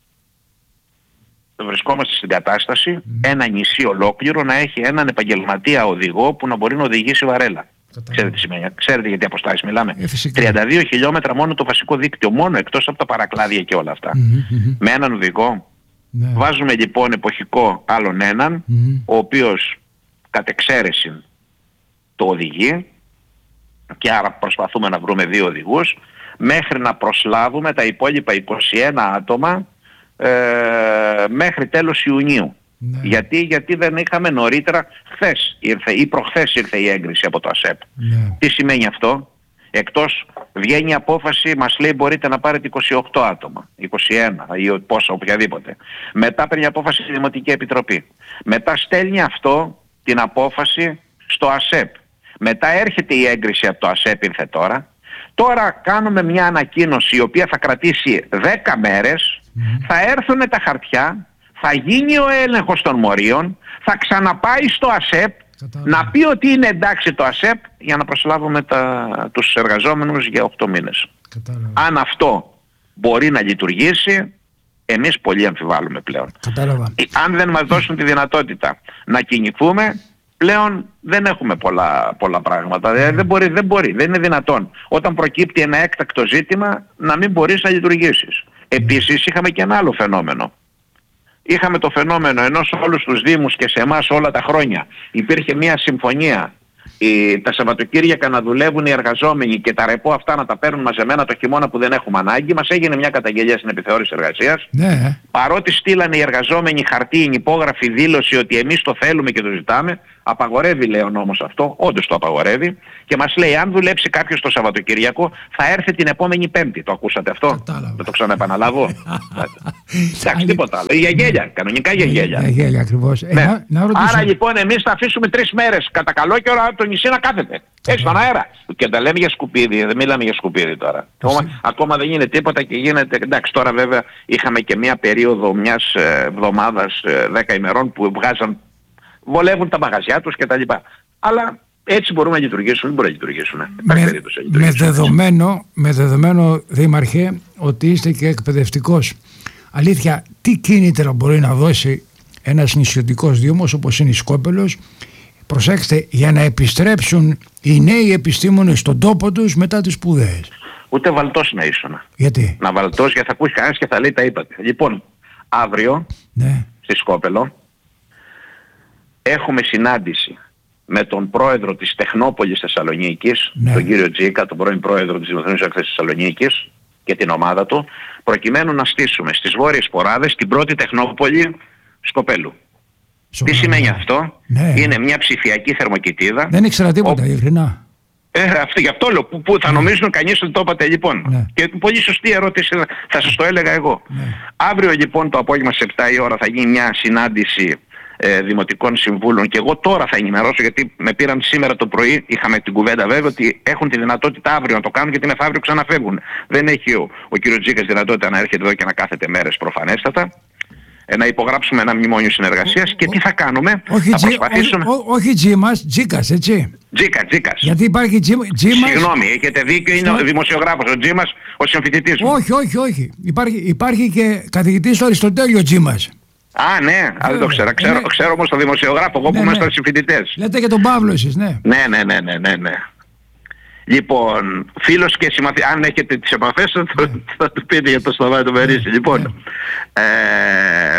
βρισκόμαστε στην κατάσταση mm. ένα νησί ολόκληρο να έχει έναν επαγγελματία οδηγό που να μπορεί να οδηγήσει βαρέλα. Ξέρετε τι σημαίνει, ξέρετε γιατί αποστάσεις μιλάμε. Ε, τριάντα δύο χιλιόμετρα μόνο το βασικό δίκτυο, μόνο εκτός από τα παρακλάδια και όλα αυτά. Mm-hmm, mm-hmm. Με έναν οδηγό. Ναι. Βάζουμε λοιπόν εποχικό άλλον έναν, mm-hmm. ο οποίος κατ' εξαίρεση το οδηγεί και άρα προσπαθούμε να βρούμε δύο οδηγούς μέχρι να προσλάβουμε τα υπόλοιπα είκοσι ένα άτομα ε, μέχρι τέλος Ιουνίου. Ναι. Γιατί, γιατί δεν είχαμε νωρίτερα, χθες ήρθε ή προχθές ήρθε η έγκριση από το ΑΣΕΠ. Ναι. Τι σημαίνει αυτό? Εκτός βγαίνει η απόφαση, μας λέει μπορείτε να πάρετε είκοσι οκτώ άτομα, είκοσι ένα ή πόσα οποιαδήποτε. Μετά παίρνει απόφαση στη Δημοτική Επιτροπή. Μετά στέλνει αυτό την απόφαση στο ΑΣΕΠ. Μετά έρχεται η έγκριση από το ΑΣΕΠ, ήρθε τώρα. Τώρα κάνουμε μια ανακοίνωση η οποία θα κρατήσει δέκα μέρες, mm. θα έρθουν τα χαρτιά, θα γίνει ο έλεγχος των μορίων, θα ξαναπάει στο ΑΣΕΠ, κατάλαβα. Να πει ότι είναι εντάξει το ΑΣΕΠ για να προσλάβουμε τα, τους εργαζόμενους για οκτώ μήνες. Κατάλαβα. Αν αυτό μπορεί να λειτουργήσει, εμείς πολύ αμφιβάλλουμε πλέον. Κατάλαβα. Αν δεν μας δώσουν τη δυνατότητα να κινηθούμε, πλέον δεν έχουμε πολλά, πολλά πράγματα. Mm. Δεν μπορεί, δεν μπορεί, δεν είναι δυνατόν. Όταν προκύπτει ένα έκτακτο ζήτημα να μην μπορείς να λειτουργήσεις. Mm. Επίσης είχαμε και ένα άλλο φαινόμενο. Είχαμε το φαινόμενο ενώ σε όλους τους δήμους και σε εμάς όλα τα χρόνια υπήρχε μια συμφωνία οι, τα Σαββατοκύριακα να δουλεύουν οι εργαζόμενοι και τα ρεπό αυτά να τα παίρνουν μαζεμένα το χειμώνα που δεν έχουμε ανάγκη. Μας έγινε μια καταγγελία στην επιθεώρηση εργασίας. Ναι. Παρότι στείλανε οι εργαζόμενοι χαρτί, υπόγραφη δήλωση ότι εμείς το θέλουμε και το ζητάμε, απαγορεύει λέει ο νόμος αυτό, όντως το απαγορεύει και μας λέει αν δουλέψει κάποιος το Σαββατοκύριακο θα έρθει την επόμενη Πέμπτη. Το ακούσατε αυτό? Κατάλαβα. Δεν το ξαναεπαναλάβω. Εντάξει, τίποτα άλλο. Για γέλια, κανονικά για γέλια. Για γέλια ακριβώς. Ναι. Ε, να, να Άρα λοιπόν εμείς θα αφήσουμε τρεις μέρες κατά καλό και ώρα το νησί να κάθεται. Έτσι στον αέρα. Και τα λέμε για σκουπίδι, δεν μιλάμε για σκουπίδι τώρα. Ακόμα, ακόμα δεν γίνεται τίποτα και γίνεται. Εντάξει, τώρα βέβαια είχαμε και μια περίοδο μιας εβδομάδας, δέκα ημερών που βγάζαν, βολεύουν τα μαγαζιά τους κτλ. Αλλά έτσι μπορούμε να λειτουργήσουμε, δεν μπορούμε να λειτουργήσουμε. Με, με, δεδομένο, με δεδομένο, Δήμαρχε, ότι είστε και εκπαιδευτικός. Αλήθεια, τι κίνητρα μπορεί να δώσει ένας νησιωτικός δήμος όπως είναι η Σκόπελος, προσέξτε, για να επιστρέψουν οι νέοι επιστήμονες στον τόπο τους μετά τις σπουδές? Ούτε βαλτός να ήσουν. Γιατί? Να βαλτός, γιατί θα ακούσει κανένας και θα λέει τα είπατε. Λοιπόν, αύριο, ναι. στη Σκόπελο, έχουμε συνάντηση με τον πρόεδρο της Τεχνόπολης Θεσσαλονίκης, ναι. τον κύριο Τζίκα, τον πρώην πρόεδρο της Δημοτικής Έκθεσης Θεσσαλονίκης και την ομάδα του, προκειμένου να στήσουμε στις Βόρειες Ποράδες την πρώτη Τεχνόπολη Σκοπέλου. Σοβαρά. Τι σημαίνει αυτό? Ναι. Είναι μια ψηφιακή θερμοκοιτίδα. Δεν ήξερα τίποτα, ειλικρινά. Ε, αυτό, γι' αυτό λέω, που, που θα ναι. νομίζουν κανείς ότι το είπατε λοιπόν. Ναι. Και πολύ σωστή ερώτηση θα σας το έλεγα εγώ. Ναι. Αύριο λοιπόν το απόγευμα στις επτά η ώρα θα γίνει μια συνάντηση ε, δημοτικών συμβούλων και εγώ τώρα θα ενημερώσω γιατί με πήραν σήμερα το πρωί, είχαμε την κουβέντα βέβαια ότι έχουν τη δυνατότητα αύριο να το κάνουν γιατί μεθαύριο ξαναφεύγουν. Δεν έχει ο, ο κ. Τζίκας δυνατότητα να έρχεται εδώ και να κάθεται μέρες προφανέστατα. Να υπογράψουμε ένα μνημόνιο συνεργασίας και τι θα κάνουμε? Όχι, θα προσπαθήσουμε... ό, ό, όχι Τζίμας, Τζίκας, έτσι. Τζίκα, Τζίκας. Γιατί υπάρχει Τζίμας... Συγγνώμη, έχετε δίκιο, είναι ο δημοσιογράφος, ο Τζίμας, ο συμφοιτητής μου. Όχι, όχι, όχι. Υπάρχει, υπάρχει και καθηγητής του Αριστοτέλειο Τζίμας. Α, ναι, α, δεν το ξέρω. Ξέρω, ναι. ξέρω όμως τον δημοσιογράφο, εγώ ναι, που είμαστε ναι. συμφοιτητές. Λέτε και τον Παύλο εσείς, ναι. Ναι, ναι, ναι, ναι, ναι, ναι. Λοιπόν, φίλος και συμμαθητής, αν έχετε τις επαφές θα, yeah. θα του πείτε για το Σταμάτη το Περίσι. Yeah. Λοιπόν, yeah. Ε,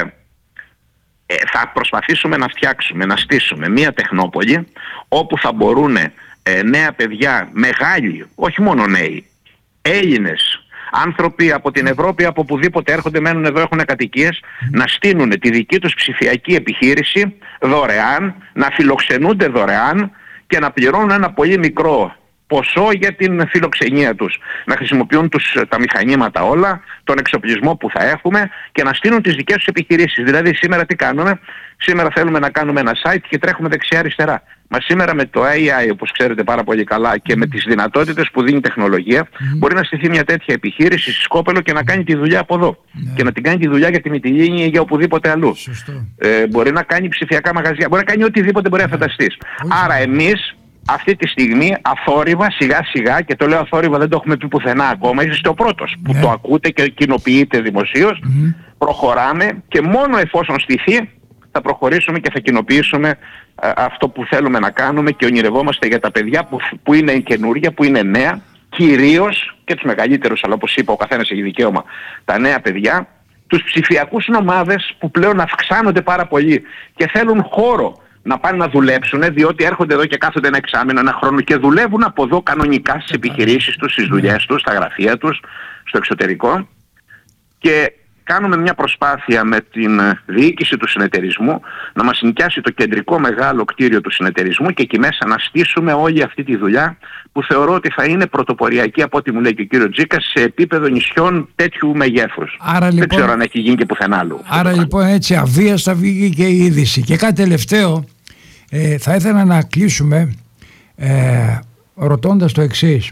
ε, θα προσπαθήσουμε να φτιάξουμε, να στήσουμε μια τεχνόπολη όπου θα μπορούν ε, νέα παιδιά, μεγάλοι, όχι μόνο νέοι, Έλληνες, άνθρωποι από την Ευρώπη, από οπουδήποτε έρχονται, μένουν εδώ, έχουν κατοικίες, mm. να στείλουν τη δική τους ψηφιακή επιχείρηση δωρεάν, να φιλοξενούνται δωρεάν και να πληρώνουν ένα πολύ μικρό ποσό για την φιλοξενία τους. Να χρησιμοποιούν τους, τα μηχανήματα όλα, τον εξοπλισμό που θα έχουμε και να στείλουν τις δικές τους επιχειρήσεις. Δηλαδή σήμερα τι κάνουμε? Σήμερα θέλουμε να κάνουμε ένα site και τρέχουμε δεξιά-αριστερά. Μα σήμερα με το έι άι, όπως ξέρετε πάρα πολύ καλά, και με τις δυνατότητες που δίνει η τεχνολογία, mm. μπορεί να στηθεί μια τέτοια επιχείρηση στη Σκόπελο και να κάνει τη δουλειά από εδώ. Yeah. Και να την κάνει τη δουλειά για τη Μυτιλήνη ή για οπουδήποτε αλλού. Ε, μπορεί να κάνει ψηφιακά μαγαζιά, μπορεί να κάνει οτιδήποτε μπορεί yeah. να φανταστείς. Yeah. Άρα εμείς αυτή τη στιγμή αθόρυβα, σιγά σιγά, και το λέω αθόρυβα, δεν το έχουμε πει πουθενά ακόμα, είστε ο πρώτος που yeah. το ακούτε και κοινοποιείτε δημοσίως, mm. προχωράμε και μόνο εφόσον στηθεί θα προχωρήσουμε και θα κοινοποιήσουμε α, αυτό που θέλουμε να κάνουμε και ονειρευόμαστε για τα παιδιά που, που είναι καινούργια, που είναι νέα, κυρίως και τους μεγαλύτερους, αλλά όπως είπα ο καθένας έχει δικαίωμα, τα νέα παιδιά, τους ψηφιακούς νομάδες που πλέον αυξάνονται πάρα πολύ και θέλουν χώρο να πάνε να δουλέψουν, διότι έρχονται εδώ και κάθονται ένα εξάμηνο, ένα χρόνο και δουλεύουν από εδώ κανονικά στις επιχειρήσεις τους, στις δουλειές τους, στα γραφεία τους, στο εξωτερικό. Και κάνουμε μια προσπάθεια με την διοίκηση του συνεταιρισμού να μας νοικιάσει το κεντρικό μεγάλο κτίριο του συνεταιρισμού και εκεί μέσα να στήσουμε όλη αυτή τη δουλειά που θεωρώ ότι θα είναι πρωτοποριακή, από ό,τι μου λέει και ο κύριος Τζίκας, σε επίπεδο νησιών τέτοιου μεγέθους. Άρα, λοιπόν, δεν ξέρω αν έχει γίνει και πουθενά άλλου. Άρα λοιπόν έτσι αβίαστα βγήκε και η είδηση. Και κάτι τελευταίο, ε, θα ήθελα να κλείσουμε ε, ρωτώντας το εξής.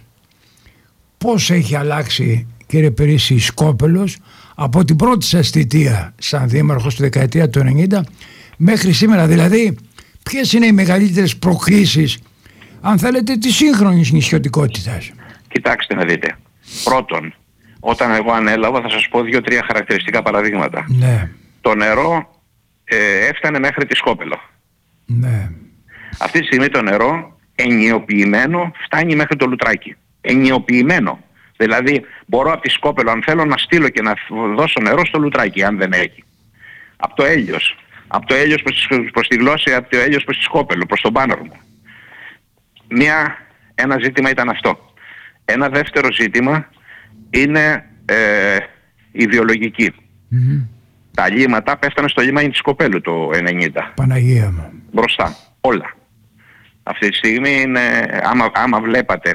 Πώς έχει αλλάξει, κύριε Περίσι, Σκόπελος από την πρώτη σας θητεία σαν δήμαρχος στη δεκαετία του ενενήντα μέχρι σήμερα? Δηλαδή, ποιες είναι οι μεγαλύτερες προκλήσεις, αν θέλετε, της σύγχρονης νησιωτικότητας? Κοιτάξτε να δείτε. Πρώτον, όταν εγώ ανέλαβα, θα σας πω δύο-τρία χαρακτηριστικά παραδείγματα. Ναι. Το νερό ε, έφτανε μέχρι τη Σκόπελο. Ναι. Αυτή τη στιγμή το νερό ενιοποιημένο φτάνει μέχρι το Λουτράκι. Ενιοποιημένο. Δηλαδή μπορώ από τη Σκόπελο, αν θέλω, να στείλω και να δώσω νερό στο Λουτράκι, αν δεν έχει. Από το Έλιος. Από το Έλιος προς, προς τη Γλώσσα, από το Έλιος προς τη Σκόπελο, προς τον Πάνορμο. Μια, ένα ζήτημα ήταν αυτό. Ένα δεύτερο ζήτημα είναι ε, η βιολογική. Mm-hmm. Τα λίματα πέφτανε στο λιμάνι της Σκοπέλου το ενενήντα. Παναγία μου. Μπροστά. Όλα. Αυτή τη στιγμή είναι, άμα, άμα βλέπατε,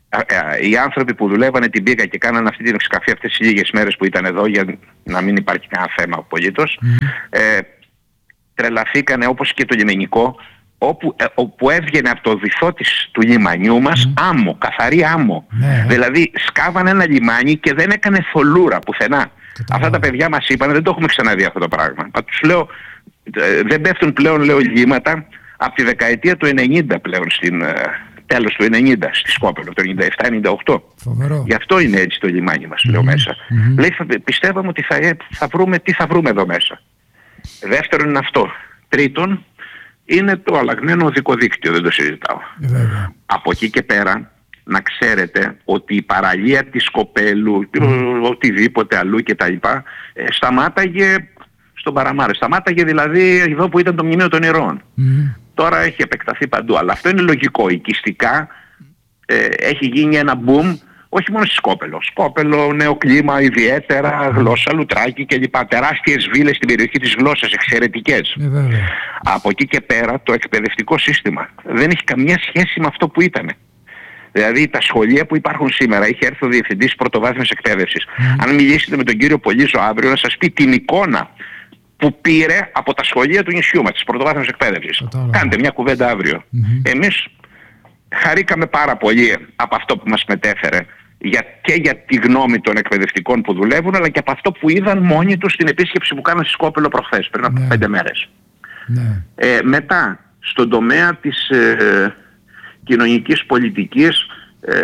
οι άνθρωποι που δουλεύανε την πίκα και κάνανε αυτή την εξκαφή αυτές τις λίγες μέρες που ήταν εδώ, για να μην υπάρχει κανένα θέμα απολύτως, mm. ε, τρελαθήκανε, όπως και το λιμενικό, όπου, ε, όπου έβγαινε από το βυθό της, του λιμανιού μας mm. άμμο, καθαρή άμμο. Mm. Δηλαδή σκάβανε ένα λιμάνι και δεν έκανε θολούρα πουθενά. Mm. Αυτά τα παιδιά μας είπαν, δεν το έχουμε ξαναδεί αυτό το πράγμα. Μα τους λέω, ε, δεν πέφτουν πλέον, λέω, λίματα από τη δεκαετία του ενενήντα πλέον στην... Ε, τέλος του ενενήντα στη Σκόπελο, το ενενήντα επτά ενενήντα οκτώ. Φοβερό. Γι' αυτό είναι έτσι το λιμάνι μας, mm-hmm. λέω μέσα. Mm-hmm. Λέει, θα, πιστεύαμε ότι θα, θα βρούμε, τι θα βρούμε εδώ μέσα. Δεύτερον είναι αυτό. Τρίτον, είναι το αλλαγμένο οδικό δίκτυο, δεν το συζητάω. Βέβαια. Από εκεί και πέρα, να ξέρετε ότι η παραλία της Σκοπέλου, mm. οτιδήποτε αλλού κτλ. Ε, σταμάταγε στον Παραμάρε. Σταμάταγε δηλαδή εδώ που ήταν το μνημείο των Ηρώων. Mm. Τώρα έχει επεκταθεί παντού, αλλά αυτό είναι λογικό. Οικιστικά ε, έχει γίνει ένα boom, όχι μόνο στη Σκόπελο. Σκόπελο, νέο κλίμα, ιδιαίτερα, Γλώσσα, Λουτράκι κλπ. Τεράστιες βίλες στην περιοχή της Γλώσσας, εξαιρετικές. Ε, Από εκεί και πέρα το εκπαιδευτικό σύστημα δεν έχει καμία σχέση με αυτό που ήταν. Δηλαδή τα σχολεία που υπάρχουν σήμερα, είχε έρθει ο Διευθυντής Πρωτοβάθμιας Εκπαίδευσης. Mm. Αν μιλήσετε με τον κύριο Πολύζο αύριο, να σας πει την εικόνα που πήρε από τα σχολεία του νησιού μας, της πρωτοβάθμιας εκπαίδευσης. Κάντε μια κουβέντα αύριο. Mm-hmm. Εμείς χαρήκαμε πάρα πολύ από αυτό που μας μετέφερε για, και για τη γνώμη των εκπαιδευτικών που δουλεύουν, αλλά και από αυτό που είδαν μόνοι τους στην επίσκεψη που κάναν στη Σκόπελο προχθές, πριν από yeah. πέντε μέρες. Yeah. Ε, μετά, στον τομέα της ε, κοινωνικής πολιτικής, ε,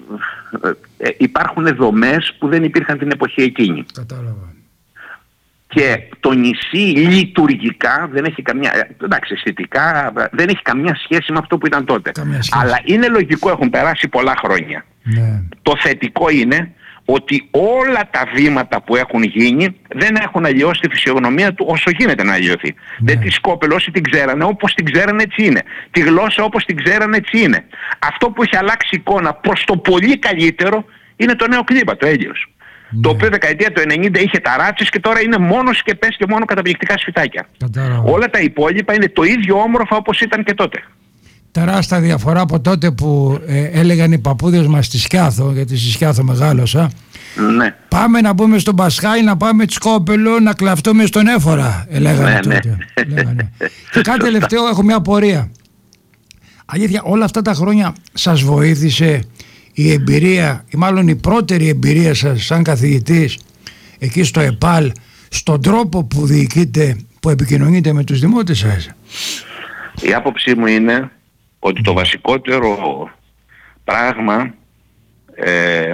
ε, ε, υπάρχουν δομές που δεν υπήρχαν την εποχή εκείνη. Κατάλαβα. Και το νησί λειτουργικά δεν έχει καμιά, εντάξει, αισθητικά δεν έχει καμία σχέση με αυτό που ήταν τότε. Αλλά είναι λογικό, έχουν περάσει πολλά χρόνια. Ναι. Το θετικό είναι ότι όλα τα βήματα που έχουν γίνει δεν έχουν αλλοιώσει τη φυσιογνωμία του όσο γίνεται να αλλοιωθεί. Ναι. Δεν τη Σκόπελο, όσοι την ξέρανε όπως την ξέρανε έτσι είναι. Τη γλώσσα όπως την ξέρανε έτσι είναι. Αυτό που έχει αλλάξει εικόνα προς το πολύ καλύτερο είναι το νέο κλίμα, το Έλιος. Ναι. Το οποίο δεκαετία του ενενήντα είχε ταράτσες και τώρα είναι μόνο σκεπές και μόνο καταπληκτικά σφυτάκια. Κατάλαβα. Όλα τα υπόλοιπα είναι το ίδιο όμορφα όπως ήταν και τότε. Τεράστια διαφορά από τότε που ε, έλεγαν οι παππούδες μας στη Σκιάθο, γιατί στη Σκιάθο μεγάλωσα. Ναι. Πάμε να μπούμε στον Πασχάλη, να πάμε Σκόπελο, να κλαφτούμε στον Έφορα, λέγανε ναι, τότε. Ναι. Λέγανε. Και κάτι τελευταίο, έχω μια απορία. Αλήθεια, όλα αυτά τα χρόνια σας βοήθησε η εμπειρία, ή μάλλον η πρώτερη εμπειρία σας σαν καθηγητής εκεί στο ΕΠΑΛ, στον τρόπο που διοικείτε, που επικοινωνείτε με τους δημότες σας? Η άποψή μου είναι ότι το βασικότερο πράγμα ε,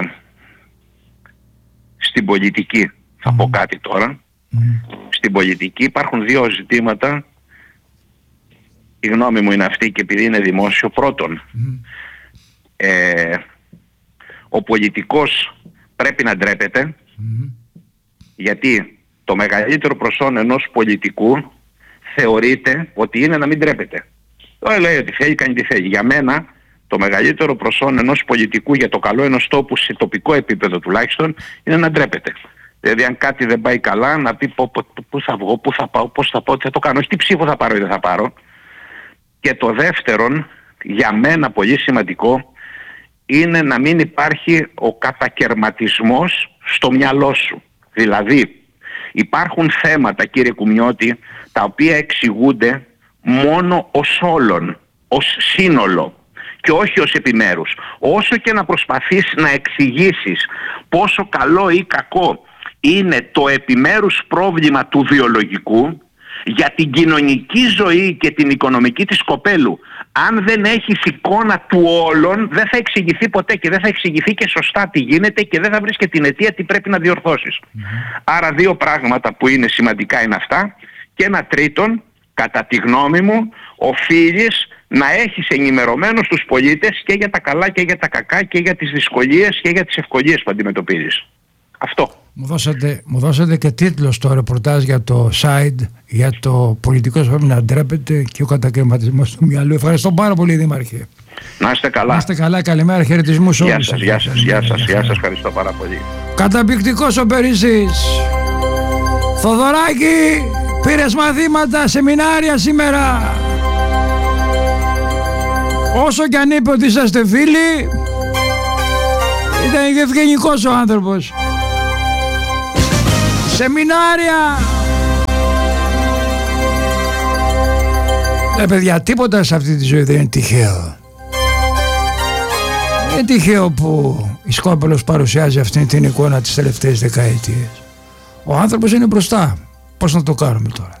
στην πολιτική, θα mm. πω κάτι τώρα, mm. στην πολιτική υπάρχουν δύο ζητήματα, η γνώμη μου είναι αυτή και επειδή είναι δημόσιο. Πρώτον, mm. ε, ο πολιτικός πρέπει να ντρέπεται, mm. γιατί το μεγαλύτερο προσόν ενός πολιτικού θεωρείται ότι είναι να μην ντρέπεται. Τώρα λέει ότι θέλει, κάνει τι θέλει. Για μένα το μεγαλύτερο προσόν ενός πολιτικού για το καλό ενός τόπου, σε τοπικό επίπεδο τουλάχιστον, είναι να ντρέπεται. Δηλαδή αν κάτι δεν πάει καλά, να πει πού θα βγω, πού θα πάω, πώς θα πάω, τι θα το κάνω, όχι τι ψήφο θα πάρω ή δεν θα πάρω. Και το δεύτερον, για μένα πολύ σημαντικό, είναι να μην υπάρχει ο κατακερματισμός στο μυαλό σου. Δηλαδή υπάρχουν θέματα, κύριε Κουμιώτη, τα οποία εξηγούνται μόνο ως όλον, ως σύνολο και όχι ως επιμέρους. Όσο και να προσπαθείς να εξηγήσεις πόσο καλό ή κακό είναι το επιμέρους πρόβλημα του βιολογικού, για την κοινωνική ζωή και την οικονομική της κοπέλου, αν δεν έχεις εικόνα του όλων, δεν θα εξηγηθεί ποτέ και δεν θα εξηγηθεί και σωστά τι γίνεται και δεν θα βρεις και την αιτία τι πρέπει να διορθώσεις. Mm-hmm. Άρα δύο πράγματα που είναι σημαντικά είναι αυτά. Και ένα τρίτον, κατά τη γνώμη μου, οφείλεις να έχεις ενημερωμένους τους πολίτες και για τα καλά και για τα κακά και για τις δυσκολίες και για τις ευκολίες που αντιμετωπίζεις. Αυτό. Μου δώσατε, μου δώσατε και τίτλο στο ρεπορτάζ για το site, για το πολιτικός πρέπει να ντρέπεται και ο κατακαιρματισμός του μυαλού. Ευχαριστώ πάρα πολύ, Δήμαρχε. Να είστε καλά. Να είστε καλά, καλημέρα, χαιρετισμούς όλους. Γεια σας, γεια σας, γεια σας, γεια σας, ευχαριστώ πάρα πολύ. Καταπληκτικός ο Περίσσης. Θοδωράκη, πήρες μαθήματα, σεμινάρια σήμερα. Όσο κι αν είπε ότι είσαστε φίλοι, ήταν ευγενικός ο άνθρωπος. Σεμινάρια. Ε, παιδιά, τίποτα σε αυτή τη ζωή δεν είναι τυχαίο. Δεν είναι τυχαίο που η Σκόπελος παρουσιάζει αυτή την εικόνα τις τελευταίες δεκαετίες. Ο άνθρωπος είναι μπροστά. Πώς να το κάνουμε τώρα?